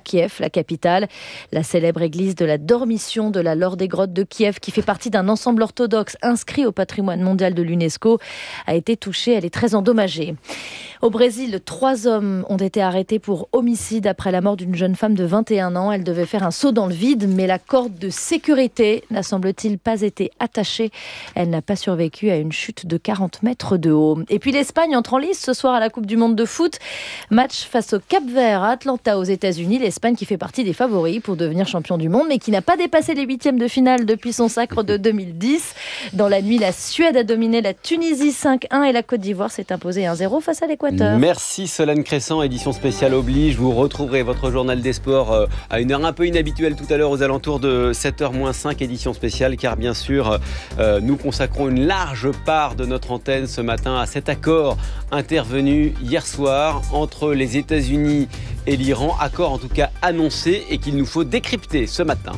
Kiev, la capitale. La célèbre église de la Dormition de la Laure des Grottes de Kiev, qui fait partie d'un ensemble orthodoxe inscrit au patrimoine mondial de l'UNESCO, a été touchée. Elle est très endommagée. Au Brésil, 3 hommes ont été arrêtés pour homicide après la mort d'une jeune femme de 21 ans. Elle devait faire un saut dans le vide, mais la corde de sécurité n'a, semble-t-il, pas été attachée. Elle n'a pas survécu à une chute de 40 mètres de haut. Et puis l'Espagne entre en lice ce soir à la Coupe du Monde de foot. Match face au Cap-Vert à Atlanta aux États-Unis. L'Espagne qui fait partie des favoris pour devenir champion du monde, mais qui n'a pas dépassé les 8e de finale depuis son sacre de 2010. Dans la nuit, la Suède a dominé la Tunisie 5-1 et la Côte d'Ivoire s'est imposée 1-0 face à l'Équateur. Merci Solène Crescent, édition spéciale oblige. Vous retrouverez votre journal des sports à une heure un peu inhabituelle tout à l'heure aux alentours de 7h-5, édition spéciale, car bien sûr nous consacrons une large part de notre antenne ce matin à cet accord intervenu hier soir entre les États-Unis et l'Iran, accord en tout cas annoncé et qu'il nous faut décrypter ce matin.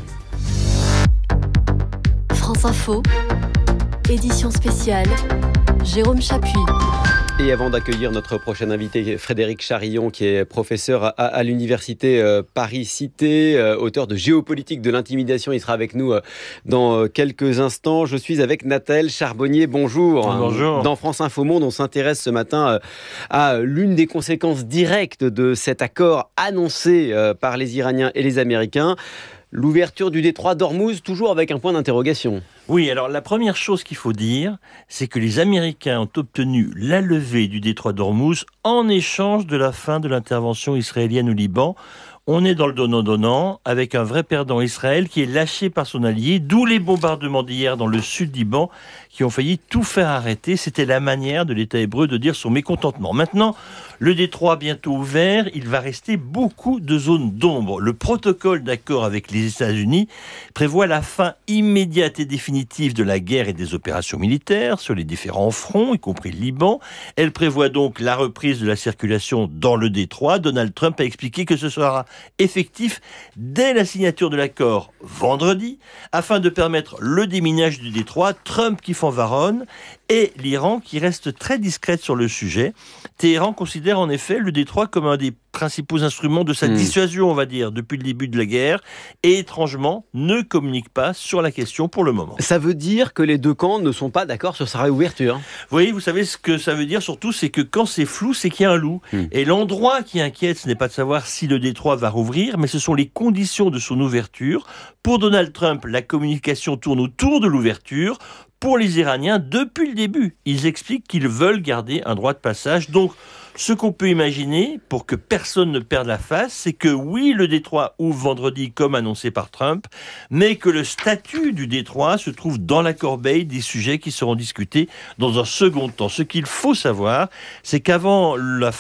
France Info, édition spéciale, Jérôme Chapuis. Et avant d'accueillir notre prochain invité, Frédéric Charillon, qui est professeur à l'université Paris-Cité, auteur de Géopolitique de l'intimidation, il sera avec nous dans quelques instants. Je suis avec Nathalie Charbonnier, bonjour. Bonjour. Dans France Info Monde, on s'intéresse ce matin à l'une des conséquences directes de cet accord annoncé par les Iraniens et les Américains. L'ouverture du détroit d'Ormuz, toujours avec un point d'interrogation. Oui, alors la première chose qu'il faut dire, c'est que les Américains ont obtenu la levée du détroit d'Ormuz en échange de la fin de l'intervention israélienne au Liban. On est dans le donnant-donnant, avec un vrai perdant, Israël, qui est lâché par son allié, d'où les bombardements d'hier dans le sud Liban, qui ont failli tout faire arrêter. C'était la manière de l'État hébreu de dire son mécontentement. Maintenant, le détroit bientôt ouvert, il va rester beaucoup de zones d'ombre. Le protocole d'accord avec les États-Unis prévoit la fin immédiate et définitive de la guerre et des opérations militaires sur les différents fronts, y compris le Liban. Elle prévoit donc la reprise de la circulation dans le détroit. Donald Trump a expliqué que ce sera effectif dès la signature de l'accord vendredi, afin de permettre le déminage du détroit. Trump qui fanfaronne et l'Iran qui reste très discrète sur le sujet. Téhéran considère en effet le détroit comme un des principaux instruments de sa dissuasion, on va dire, depuis le début de la guerre, et étrangement ne communique pas sur la question pour le moment. Ça veut dire que les deux camps ne sont pas d'accord sur sa réouverture. Oui, vous savez ce que ça veut dire surtout, c'est que quand c'est flou, c'est qu'il y a un loup. Et l'endroit qui inquiète, ce n'est pas de savoir si le détroit va rouvrir, mais ce sont les conditions de son ouverture. Pour Donald Trump, la communication tourne autour de l'ouverture. Pour les Iraniens, depuis le début, ils expliquent qu'ils veulent garder un droit de passage. Donc, ce qu'on peut imaginer, pour que personne ne perde la face, c'est que oui, le détroit ouvre vendredi comme annoncé par Trump, mais que le statut du détroit se trouve dans la corbeille des sujets qui seront discutés dans un second temps. Ce qu'il faut savoir, c'est qu'avant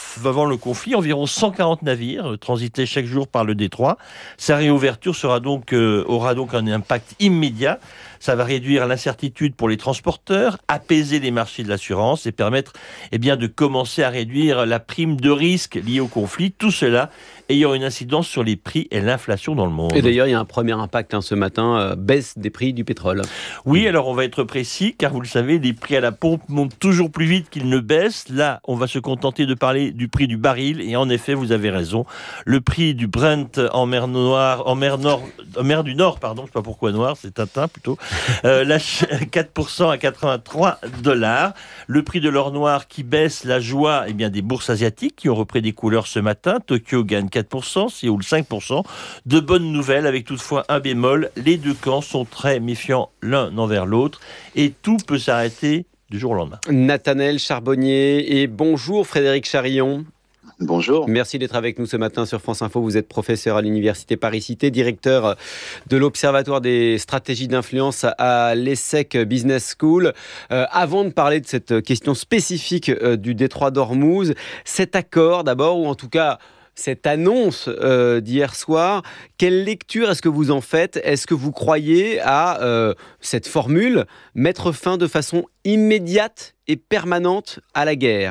le conflit, environ 140 navires transitaient chaque jour par le détroit. Sa réouverture aura donc un impact immédiat. Ça va réduire l'incertitude pour les transporteurs, apaiser les marchés de l'assurance et permettre de commencer à réduire la prime de risque liée au conflit. Tout cela ayant une incidence sur les prix et l'inflation dans le monde. Et d'ailleurs, il y a un premier impact ce matin, baisse des prix du pétrole. Oui, alors on va être précis, car vous le savez, les prix à la pompe montent toujours plus vite qu'ils ne baissent. Là, on va se contenter de parler du prix du baril. Et en effet, vous avez raison, le prix du Brent en mer du Nord, je sais pas pourquoi noir, c'est Tintin plutôt, lâche 4% à $83. Le prix de l'or noir qui baisse, la joie des bourses asiatiques qui ont repris des couleurs ce matin. Tokyo gagne 4%, Séoul 5%. De bonnes nouvelles avec toutefois un bémol. Les deux camps sont très méfiants l'un envers l'autre et tout peut s'arrêter du jour au lendemain. Nathalie Charbonnier et bonjour Frédéric Charillon. Bonjour. Merci d'être avec nous ce matin sur France Info. Vous êtes professeur à l'université Paris-Cité, directeur de l'Observatoire des stratégies d'influence à l'ESSEC Business School. Avant de parler de cette question spécifique du détroit d'Ormuz, cet accord d'abord, ou en tout cas cette annonce d'hier soir, quelle lecture est-ce que vous en faites ? Est-ce que vous croyez à cette formule, mettre fin de façon immédiate et permanente à la guerre ?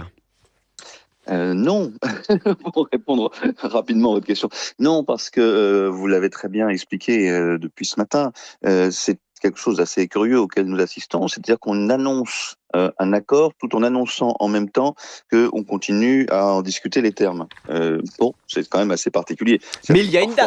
Non, pour répondre rapidement à votre question. Non, parce que vous l'avez très bien expliqué depuis ce matin, c'est quelque chose d'assez curieux auquel nous assistons, c'est-à-dire qu'on annonce un accord tout en annonçant en même temps qu'on continue à en discuter les termes. C'est quand même assez particulier. Mais il y a une date.